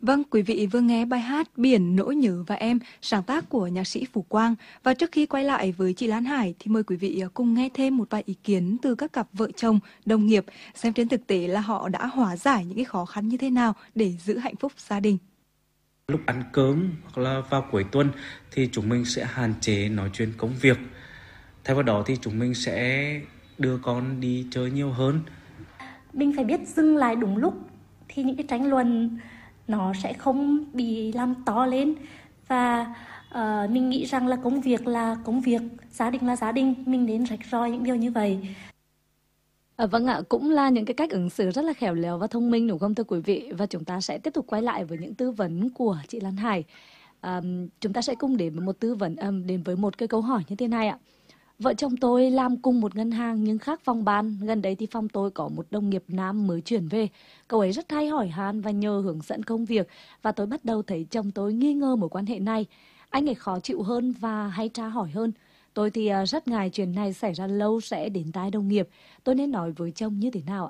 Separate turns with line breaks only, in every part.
Vâng, quý vị vừa nghe bài hát Biển Nỗi Nhớ và Em, sáng tác của nhạc sĩ Phú Quang. Và trước khi quay lại với chị Lan Hải thì mời quý vị cùng nghe thêm một vài ý kiến từ các cặp vợ chồng, đồng nghiệp, xem trên thực tế là họ đã hóa giải những cái khó khăn như thế nào để giữ hạnh phúc gia đình.
Lúc ăn cơm hoặc là vào cuối tuần thì chúng mình sẽ hạn chế nói chuyện công việc. Thay vào đó thì chúng mình sẽ đưa con đi chơi nhiều hơn.
Mình phải biết dừng lại đúng lúc thì những cái tranh luận nó sẽ không bị làm to lên. Và mình nghĩ rằng là công việc là công việc, gia đình là gia đình, mình nên rạch ròi những điều như vậy.
Vâng ạ, cũng là những cái cách ứng xử rất là khéo léo và thông minh đúng không thưa quý vị? Và chúng ta sẽ tiếp tục quay lại với những tư vấn của chị Lan Hải. Chúng ta sẽ cùng đến với một tư vấn đến với một cái câu hỏi như thế này ạ. Vợ chồng tôi làm cùng một ngân hàng nhưng khác phòng ban. Gần đây thì phòng tôi có một đồng nghiệp nam mới chuyển về. Cậu ấy rất hay hỏi han và nhờ hướng dẫn công việc. Và tôi bắt đầu thấy chồng tôi nghi ngờ mối quan hệ này. Anh ấy khó chịu hơn và hay tra hỏi hơn. Tôi thì rất ngại chuyện này xảy ra lâu sẽ đến tai đồng nghiệp. Tôi nên nói với chồng như thế nào ạ?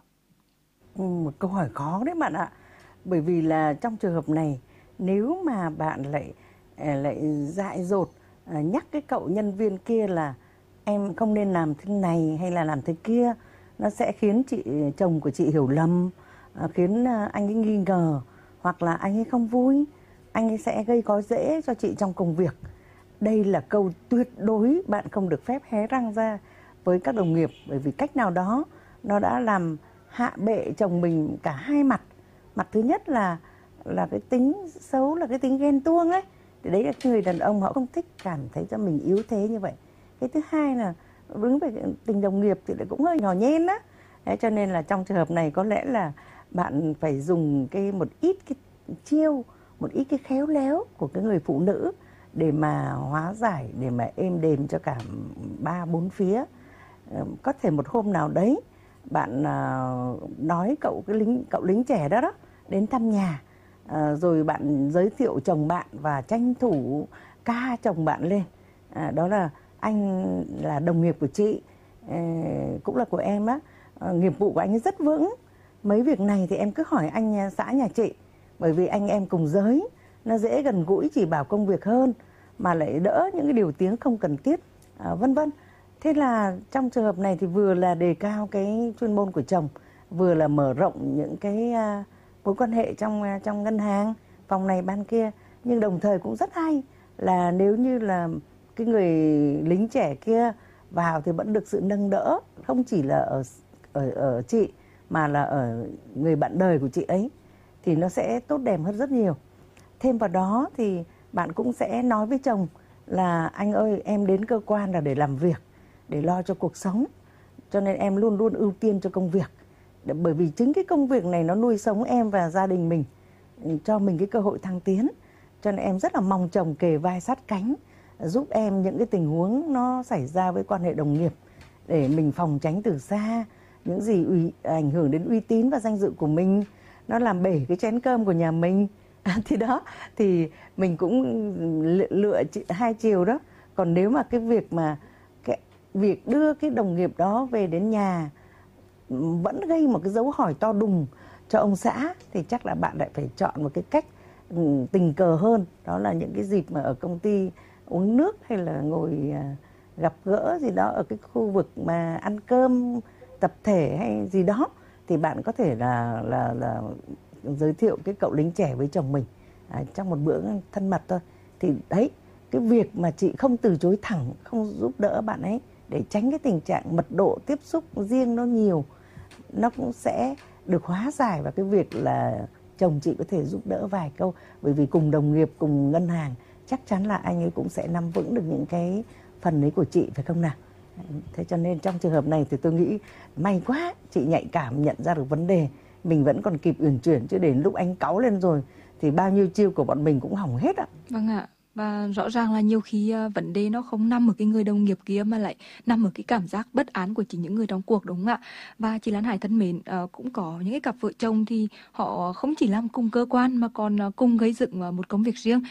Một câu hỏi khó đấy bạn ạ. Bởi vì là trong trường hợp này, nếu mà bạn lại dại dột nhắc cái cậu nhân viên kia là em không nên làm thế này hay là làm thế kia, nó sẽ khiến chồng của chị hiểu lầm, khiến anh ấy nghi ngờ, hoặc là anh ấy không vui, anh ấy sẽ gây khó dễ cho chị trong công việc. Đây là câu tuyệt đối bạn không được phép hé răng ra với các đồng nghiệp, bởi vì cách nào đó nó đã làm hạ bệ chồng mình cả hai mặt. Mặt thứ nhất là cái tính xấu, là cái tính ghen tuông ấy. Thì đấy là người đàn ông họ không thích cảm thấy cho mình yếu thế như vậy. Cái thứ hai là đứng về tình đồng nghiệp thì lại cũng hơi nhỏ nhen á. Thế cho nên là trong trường hợp này có lẽ là bạn phải dùng một ít cái chiêu, một ít cái khéo léo của cái người phụ nữ để mà hóa giải, để mà êm đềm cho cả 3-4 phía. Có thể một hôm nào đấy bạn nói cậu lính trẻ đó đến thăm nhà, rồi bạn giới thiệu chồng bạn và tranh thủ ca chồng bạn lên. Đó là anh là đồng nghiệp của chị, cũng là của em á, nghiệp vụ của anh ấy rất vững. Mấy việc này thì em cứ hỏi anh xã nhà chị, bởi vì anh em cùng giới, nó dễ gần gũi chỉ bảo công việc hơn, mà lại đỡ những cái điều tiếng không cần thiết, vân vân. Thế là trong trường hợp này thì vừa là đề cao cái chuyên môn của chồng, vừa là mở rộng những cái mối quan hệ trong ngân hàng, phòng này ban kia. Nhưng đồng thời cũng rất hay là nếu như là cái người lính trẻ kia vào thì vẫn được sự nâng đỡ, không chỉ là ở chị mà là ở người bạn đời của chị ấy, thì nó sẽ tốt đẹp hơn rất nhiều. Thêm vào đó thì bạn cũng sẽ nói với chồng là anh ơi, em đến cơ quan là để làm việc, để lo cho cuộc sống, cho nên em luôn luôn ưu tiên cho công việc. Bởi vì chính cái công việc này nó nuôi sống em và gia đình mình, cho mình cái cơ hội thăng tiến. Cho nên em rất là mong chồng kề vai sát cánh, giúp em những cái tình huống nó xảy ra với quan hệ đồng nghiệp, để mình phòng tránh từ xa những gì ảnh hưởng đến uy tín và danh dự của mình, nó làm bể cái chén cơm của nhà mình. Thì đó, thì mình cũng lựa hai chiều đó. Còn nếu mà cái việc đưa cái đồng nghiệp đó về đến nhà vẫn gây một cái dấu hỏi to đùng cho ông xã, thì chắc là bạn lại phải chọn một cái cách tình cờ hơn. Đó là những cái dịp mà ở công ty uống nước hay là ngồi gặp gỡ gì đó ở cái khu vực mà ăn cơm tập thể hay gì đó, thì bạn có thể là giới thiệu cái cậu lính trẻ với chồng mình trong một bữa thân mật thôi. Thì đấy, cái việc mà chị không từ chối thẳng, không giúp đỡ bạn ấy để tránh cái tình trạng mật độ tiếp xúc riêng nó nhiều, nó cũng sẽ được hóa giải. Và cái việc là chồng chị có thể giúp đỡ vài câu, bởi vì cùng đồng nghiệp, cùng ngân hàng, chắc chắn là anh ấy cũng sẽ nắm vững được những cái phần ấy của chị, phải không nào? Thế cho nên trong trường hợp này thì tôi nghĩ may quá chị nhạy cảm nhận ra được vấn đề, mình vẫn còn kịp uyển chuyển, chứ đến lúc anh cáu lên rồi thì bao nhiêu chiêu của bọn mình cũng hỏng hết ạ.
Vâng ạ. Và rõ ràng là nhiều khi vấn đề nó không nằm ở cái người đồng nghiệp kia, mà lại nằm ở cái cảm giác bất an của chính những người trong cuộc, đúng không ạ? Và chị Lan Hải thân mến, cũng có những cái cặp vợ chồng thì họ không chỉ làm cùng cơ quan mà còn cùng gây dựng một công việc riêng.